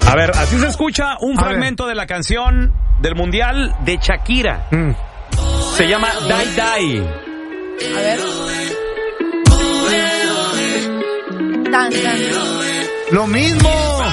A ver, así se escucha un fragmento de la canción del Mundial de Shakira. Se llama Die Die. A ver. Tan. Lo mismo.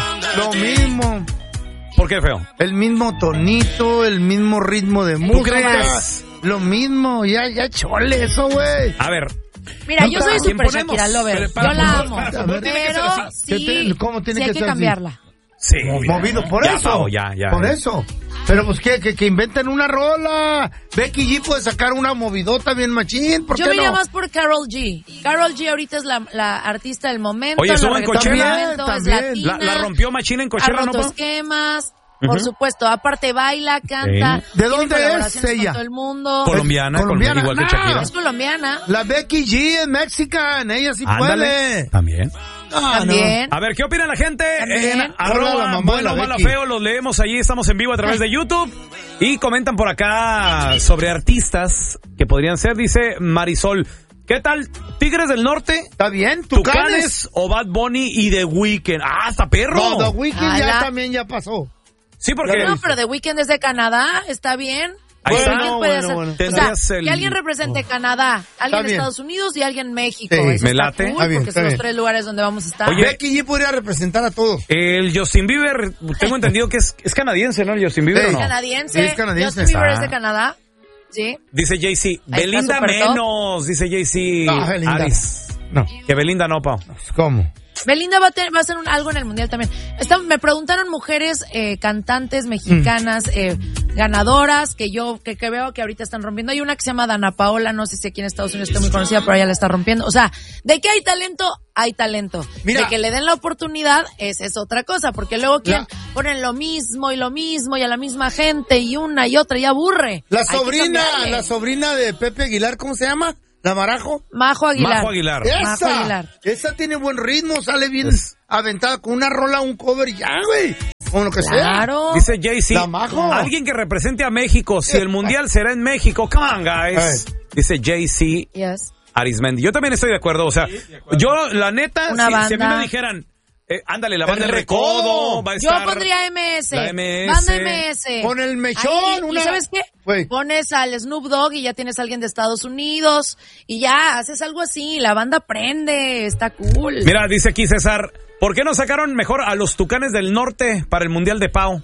¿Por qué, feo? El mismo tonito, el mismo ritmo de música. crees? Lo mismo, ya chole eso, güey. A ver. Mira, yo soy ¿quién super ponemos? Shakira lover. Pero, Yo la amo. ver, Pero sí, ¿cómo tiene sí que hay que ser así? cambiarla. Sí. Movido, por Ya, eso. Pau, ya. Por eso. Pero pues que inventen una rola. Becky G puede sacar una movidota bien machín. ¿Por Yo qué me iría no? más por Karol G. Karol G ahorita es la artista del momento. Oye, estuvo en Coachella. Es También. latina. La rompió Machina en Coachella, Ha ¿no, roto Pau? esquemas. Por supuesto, aparte baila, canta. Sí. ¿De tiene dónde es colaboraciones ella? Con todo el mundo. Colombiana, igual que Shakira. Es colombiana. La Becky G es mexicana, ella sí Ándale. puede. También. También. A ver, ¿qué opina la gente? También. En Hola, la mamá de bueno, la mala, Becky. feo, los leemos allí, estamos en vivo a través de YouTube. Y comentan por acá sobre artistas que podrían ser, dice Marisol. ¿Qué tal? ¿Tigres del Norte? ¿Está bien? ¿Tucanes o Bad Bunny y The Weeknd? ¡Ah, hasta perro! No, The Weeknd ya Ala. también ya pasó. Sí, porque... No, pero The Weeknd es de Canadá, está bien. Ahí The está. Weeknd puede Bueno. hacer- Tendrías o sea, el- que alguien represente Canadá, alguien de bien. Estados Unidos y alguien México. Sí, Eso me está late. cool, Está bien, porque está son los bien. 3 lugares donde vamos a estar. Oye, Becky G podría representar a todos. el Justin Bieber, tengo entendido que es canadiense, ¿no? El Justin Bieber, Sí. ¿o no? Canadiense. Sí, es canadiense. Justin Bieber Ah. es de Canadá. Sí. Dice Jay-Z. está Belinda súper top. menos, dice Jay-Z. No, Belinda. Aris. No. Que Belinda no, Pau. ¿Cómo? Belinda va a hacer algo en el Mundial también. Me preguntaron mujeres cantantes mexicanas ganadoras que veo que ahorita están rompiendo. Hay una que se llama Dana Paola, no sé si aquí en Estados Unidos está muy conocida, pero ella la está rompiendo. O sea, de que hay talento, hay talento. Mira. De que le den la oportunidad, esa es otra cosa, porque luego ponen lo mismo y a la misma gente y una y otra y aburre. La Hay que cambiarle. sobrina de Pepe Aguilar, ¿cómo se llama? ¿La Marajo? Majo Aguilar. Majo Aguilar. Majo Aguilar. Esa tiene buen ritmo, sale bien aventada con una rola, un cover y ya, güey. Con lo que sea. Claro. Dice Jay-Z. La Majo. Alguien que represente a México. Si el mundial será en México. Come on, guys. Dice Jay-Z. Yes. Arismendi. Yo también estoy de acuerdo. O sea, yo, la neta, Una si a mí banda. me dijeran, ándale, la banda El de Recodo. Recodo. Va a Yo estar pondría MS. la MS. Banda MS. Con el mechón, Ahí, una- ¿y sabes qué? Güey. Pones al Snoop Dogg y ya tienes a alguien de Estados Unidos y ya haces algo así. La banda prende, está cool. Mira, dice aquí César, ¿por qué no sacaron mejor a los Tucanes del Norte para el Mundial de Pau?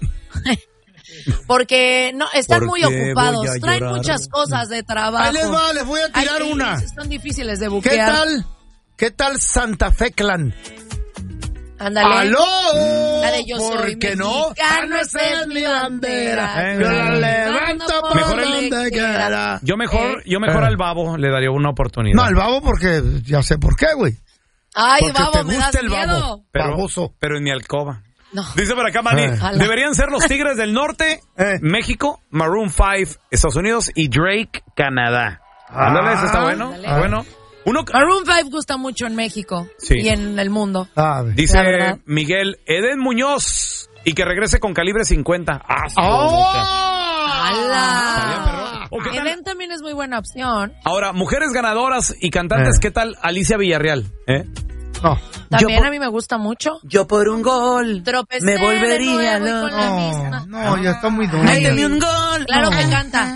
Porque no están muy Porque ocupados. voy a Traen llorar. muchas cosas de trabajo. Ahí les va, les voy a tirar una. Son difíciles de ¿Qué buquear. tal? ¿Qué tal Santa Fe Clan? Ándale. ¡Aló! La de yo soy ¿Por qué no? mexicano, esa es mi bandera. Yo la levanto por Mejor el- donde quiera. Yo mejor al Babo le daría una oportunidad. No, al babo porque ya sé por qué, güey. Ay, Porque babo, te me das gusta el miedo. babo. Baboso. pero en mi alcoba. No. Dice por acá, Manny, Ala. deberían ser los Tigres del Norte, México, Maroon 5, Estados Unidos y Drake, Canadá. Ándale, eso está bueno. ándale. Está bueno. Uno, Maroon 5 gusta mucho en México Sí. y en el mundo. A ver. dice La verdad. Miguel, Eden Muñoz, y que regrese con calibre 50. ¡Ah, su bonita! Estaría perro. ¡Hala! ¿O qué tal? Eden también es muy buena opción. Ahora, mujeres ganadoras y cantantes, ¿qué tal Alicia Villarreal? No. También a mí me gusta mucho. Yo por un gol Tropecé me volvería de nuevo y con la misma. No, ya está muy duro. Méteme un gol. Claro que canta.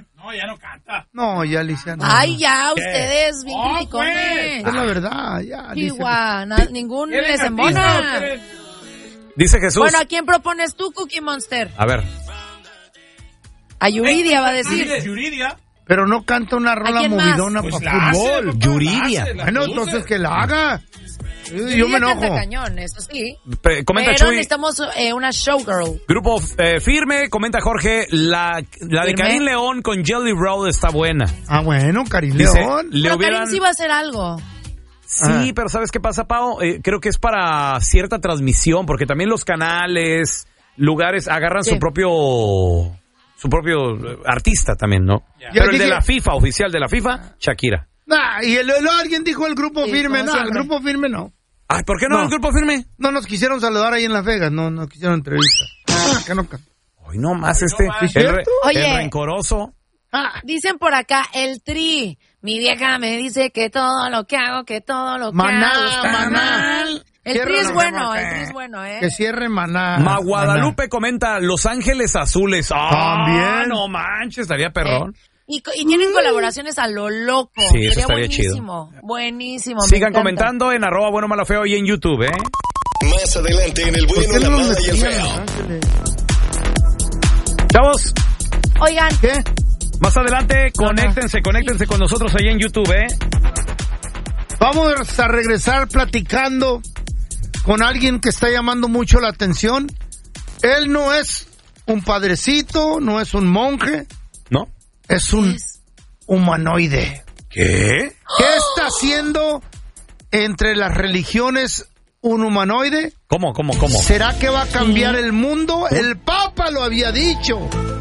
No, ya Alicia no. Ay, ya, ustedes bien criticones. Es la verdad, ya Alicia. Chihuahua, ningún les embona. Dice Jesús. Bueno, ¿a quién propones tú, Cookie Monster? A ver. A Yuridia va a decir. Yuridia. Pero no canta una rola quién más? movidona Pues para la hace, fútbol. papá, Yuridia. la hace, la Bueno, produce. entonces que la haga. Yo me Yuridia canta enojo. cañón, eso sí. Comenta Pero Chuy. necesitamos una showgirl. Grupo Firme, comenta Jorge, la de ¿Firme? Karim León con Jelly Roll está buena. Ah, bueno, Karim Dice, León. le Pero hubieran... Karim sí va a hacer algo. Sí, pero ¿sabes qué pasa, Pau? Creo que es para cierta transmisión, porque también los canales, lugares, agarran Sí. su propio artista también, ¿no? Pero el dije- de la FIFA, oficial de la FIFA, Shakira. Nah, y alguien dijo el grupo Sí, firme. como No, el siempre. grupo firme no. Ay, ¿por qué no, No. el Grupo Firme? No nos quisieron saludar ahí en Las Vegas. No quisieron entrevista. Que no. Hoy no más ¿Es el cierto? Oye. rencoroso. Dicen por acá, el Tri. Mi vieja me dice que todo lo que hago, que todo lo que Maná, hago está maná. mal. El Tri es bueno, ¿eh? Que cierre Maná. Guadalupe comenta Los Ángeles Azules. También. No manches, estaría perrón. Y tienen colaboraciones a lo loco. Sí, eso sería estaría buenísimo. Chido. Buenísimo. Sigan comentando en @buenomalafeo y en YouTube, Más adelante en El Bueno, la Mala y el Feo. Chavos. Oigan. ¿Qué? Más adelante, conéctense con nosotros ahí en YouTube, Vamos a regresar platicando con alguien que está llamando mucho la atención. Él no es un padrecito, no es un monje. ¿No? Es un humanoide. ¿Qué? ¿Qué está haciendo entre las religiones un humanoide? ¿Cómo? ¿Será que va a cambiar el mundo? El Papa lo había dicho.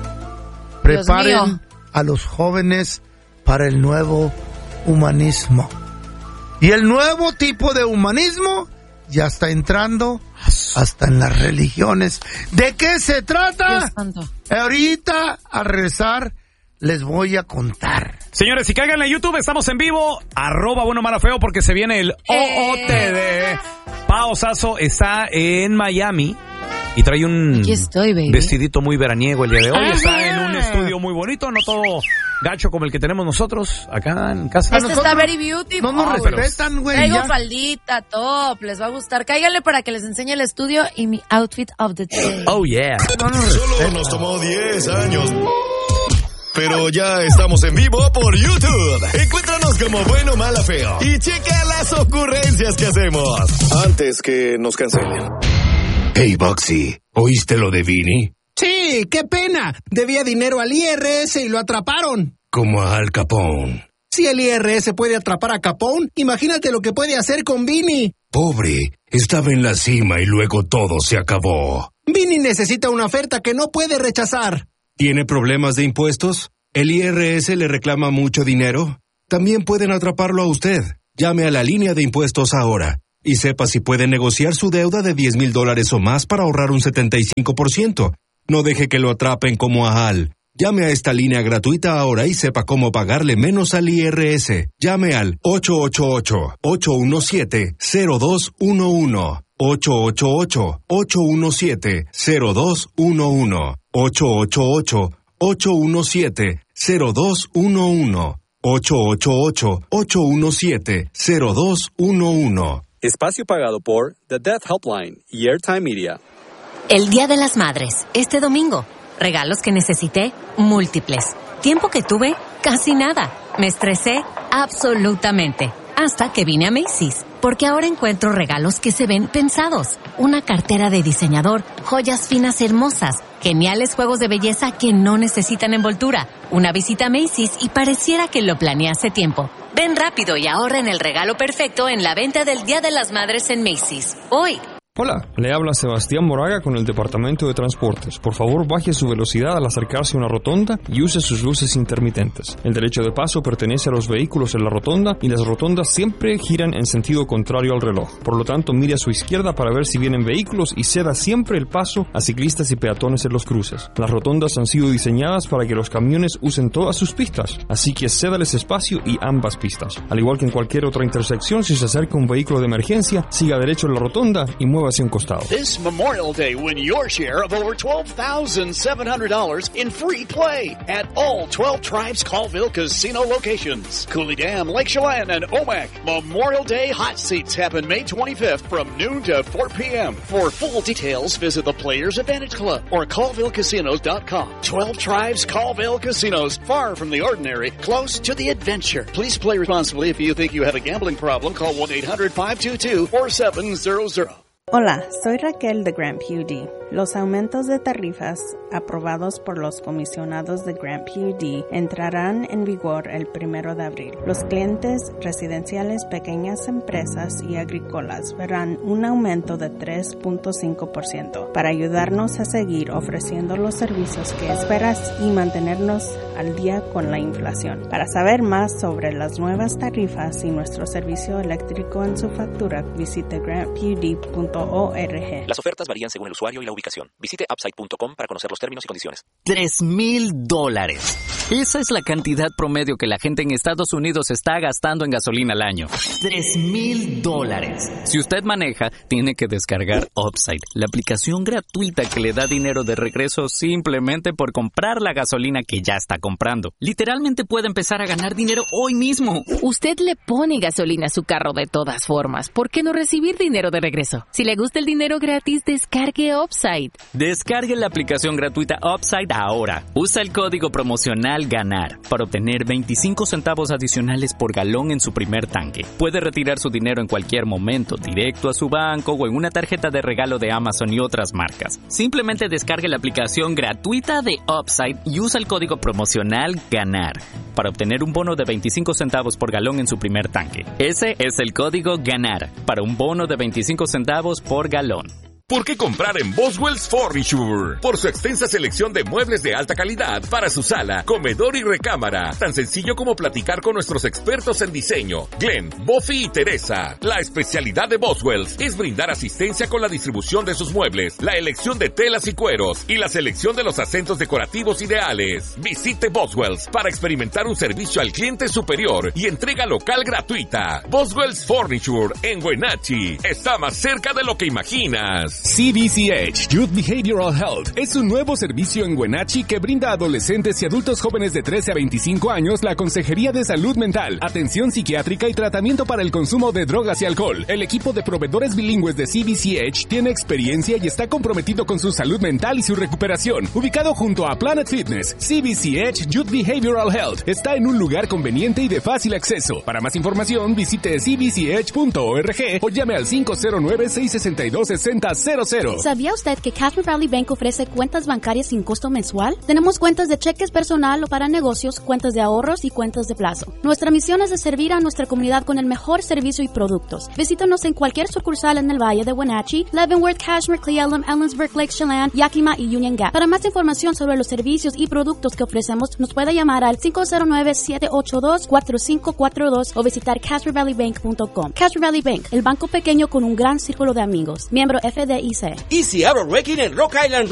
Preparen a los jóvenes para el nuevo humanismo. Y el nuevo tipo de humanismo ya está entrando hasta en las religiones. ¿De qué se trata? Ahorita, al regresar, les voy a contar. Señores, si caigan en YouTube, estamos en vivo. @buenomalafeo porque se viene el OOTD. Pao Sasso está en Miami y trae un vestidito muy veraniego el día de hoy. Está en un estudio muy bonito, no todo gacho como el que tenemos nosotros acá en casa. Está very beautiful. No nos respetan, güey. Traigo faldita, top, les va a gustar. Cáiganle para que les enseñe el estudio y mi outfit of the day. Oh, yeah. Solo nos tomó 10 años. Pero ya estamos en vivo por YouTube. Encuéntranos como Bueno, Mala, Feo. Y checa las ocurrencias que hacemos antes que nos cancelen. Hey, Boxy, ¿oíste lo de Vinny? Sí, qué pena. Debía dinero al IRS y lo atraparon. Como a Al Capone. Si el IRS puede atrapar a Capone, imagínate lo que puede hacer con Vinny. Pobre, estaba en la cima y luego todo se acabó. Vinny necesita una oferta que no puede rechazar. ¿Tiene problemas de impuestos? ¿El IRS le reclama mucho dinero? También pueden atraparlo a usted. Llame a la línea de impuestos ahora y sepa si puede negociar su deuda de $10,000 o más para ahorrar un 75%. No deje que lo atrapen como a Al. Llame a esta línea gratuita ahora y sepa cómo pagarle menos al IRS. Llame al 888-817-0211. 888-817-0211. 888-817-0211. 888-817-0211. Espacio pagado por The Death Helpline y Airtime Media. El Día de las Madres, este domingo. Regalos que necesité, múltiples. Tiempo que tuve, casi nada. Me estresé, absolutamente. Hasta que vine a Macy's, porque ahora encuentro regalos que se ven pensados. Una cartera de diseñador, joyas finas hermosas, geniales juegos de belleza que no necesitan envoltura, una visita a Macy's y pareciera que lo planeé hace tiempo. Ven rápido y ahorra en el regalo perfecto en la venta del Día de las Madres en Macy's. Hoy. Hola, le habla Sebastián Moraga con el Departamento de Transportes. Por favor, baje su velocidad al acercarse a una rotonda y use sus luces intermitentes. El derecho de paso pertenece a los vehículos en la rotonda y las rotondas siempre giran en sentido contrario al reloj. Por lo tanto, mire a su izquierda para ver si vienen vehículos y ceda siempre el paso a ciclistas y peatones en los cruces. Las rotondas han sido diseñadas para que los camiones usen todas sus pistas, así que cédales espacio y ambas pistas. Al igual que en cualquier otra intersección, si se acerca un vehículo de emergencia, siga derecho en la rotonda y mueva hacia un costado. This Memorial Day, win your share of over $12,700 in free play at all 12 Tribes Colville Casino locations. Cooley Dam, Lake Chelan, and Omak. Memorial Day hot seats happen May 25th from noon to 4 p.m. For full details, visit the Players Advantage Club or ColvilleCasinos.com. 12 Tribes Colville Casinos, far from the ordinary, close to the adventure. Please play responsibly. If you think you have a gambling problem, call 1-800-522-4700. Hola, soy Raquel de Grant PUD. Los aumentos de tarifas aprobados por los comisionados de Grant PUD entrarán en vigor el 1 de abril. Los clientes residenciales, pequeñas empresas y agrícolas verán un aumento de 3.5% para ayudarnos a seguir ofreciendo los servicios que esperas y mantenernos al día con la inflación. Para saber más sobre las nuevas tarifas y nuestro servicio eléctrico en su factura, visite grantpud.org. Las ofertas varían según el usuario y la ubicación. Visite upside.com para conocer los términos y condiciones. $3,000. Esa es la cantidad promedio que la gente en Estados Unidos está gastando en gasolina al año. $3,000. Si usted maneja, tiene que descargar Upside, la aplicación gratuita que le da dinero de regreso simplemente por comprar la gasolina que ya está comprando. Literalmente puede empezar a ganar dinero hoy mismo. Usted le pone gasolina a su carro de todas formas. ¿Por qué no recibir dinero de regreso? Si le gusta el dinero gratis, descargue Upside. Descargue la aplicación gratuita Upside ahora. Usa el código promocional GANAR para obtener 25 centavos adicionales por galón en su primer tanque. Puede retirar su dinero en cualquier momento, directo a su banco o en una tarjeta de regalo de Amazon y otras marcas. Simplemente descargue la aplicación gratuita de Upside y usa el código promocional GANAR para obtener un bono de 25 centavos por galón en su primer tanque. Ese es el código GANAR para un bono de 25 centavos por galón. ¿Por qué comprar en Boswell's Furniture? Por su extensa selección de muebles de alta calidad para su sala, comedor y recámara. Tan sencillo como platicar con nuestros expertos en diseño, Glenn, Buffy y Teresa. La especialidad de Boswell's es brindar asistencia con la distribución de sus muebles, la elección de telas y cueros y la selección de los acentos decorativos ideales. Visite Boswell's para experimentar un servicio al cliente superior y entrega local gratuita. Boswell's Furniture en Wenatchee está más cerca de lo que imaginas. CBCH Youth Behavioral Health es un nuevo servicio en Wenatchee que brinda a adolescentes y adultos jóvenes de 13 a 25 años la consejería de salud mental, atención psiquiátrica y tratamiento para el consumo de drogas y alcohol. El equipo de proveedores bilingües de CBCH tiene experiencia y está comprometido con su salud mental y su recuperación. Ubicado junto a Planet Fitness, CBCH Youth Behavioral Health está en un lugar conveniente y de fácil acceso. Para más información, visite cbch.org o llame al 509-662-6000. ¿Sabía usted que Cashmere Valley Bank ofrece cuentas bancarias sin costo mensual? Tenemos cuentas de cheques personal o para negocios, cuentas de ahorros y cuentas de plazo. Nuestra misión es de servir a nuestra comunidad con el mejor servicio y productos. Visítanos en cualquier sucursal en el Valle de Wenatchee, Leavenworth, Cashmere, Cle Elum, Ellensburg, Lake Chelan, Yakima y Union Gap. Para más información sobre los servicios y productos que ofrecemos, nos puede llamar al 509-782-4542 o visitar CashmereValleyBank.com. Cashmere Valley Bank, el banco pequeño con un gran círculo de amigos. Miembro FDIC. Easy Auto Wrecking en Rock Island